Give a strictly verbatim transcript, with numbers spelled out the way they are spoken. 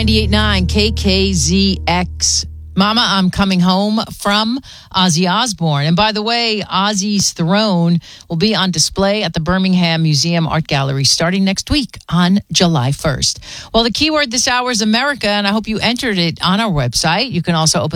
ninety-eight point nine K K Z X. Mama, I'm Coming Home from Ozzy Osbourne. And by the way, Ozzy's Throne will be on display at the Birmingham Museum Art Gallery starting next week on July first. Well, the keyword this hour is America, and I hope you entered it on our website. You can also open